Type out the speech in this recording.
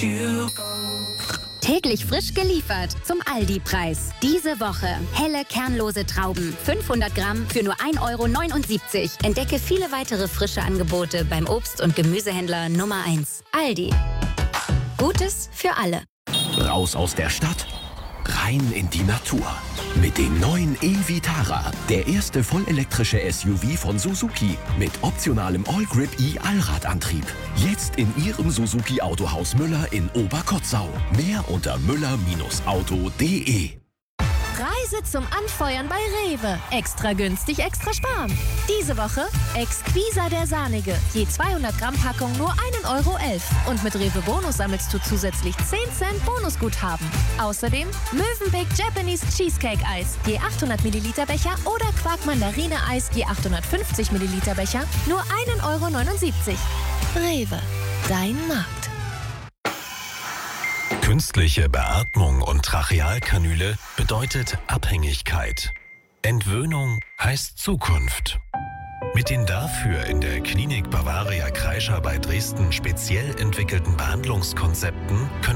Täglich frisch geliefert zum Aldi-Preis. Diese Woche helle, kernlose Trauben. 500 Gramm für nur 1,79 €. Entdecke viele weitere frische Angebote beim Obst- und Gemüsehändler Nummer 1. Aldi. Gutes für alle. Raus aus der Stadt, rein in die Natur. Mit dem neuen e-Vitara, der erste vollelektrische SUV von Suzuki mit optionalem All-Grip E-Allradantrieb. Jetzt in Ihrem Suzuki Autohaus Müller in Oberkotzau. Mehr unter müller-auto.de. Reise zum Anfeuern bei Rewe. Extra günstig, extra sparen. Diese Woche Exquisa der Sahnige. Je 200 Gramm Packung nur 1,11 €. Und mit Rewe Bonus sammelst du zusätzlich 10 Cent Bonusguthaben. Außerdem Mövenpick Japanese Cheesecake Eis. Je 800 Milliliter Becher oder Quark Mandarine Eis. Je 850 Milliliter Becher. Nur 1,79 €. Rewe. Dein Markt. Künstliche Beatmung und Trachealkanüle bedeutet Abhängigkeit. Entwöhnung heißt Zukunft. Mit den dafür in der Klinik Bavaria Kreischer bei Dresden speziell entwickelten Behandlungskonzepten können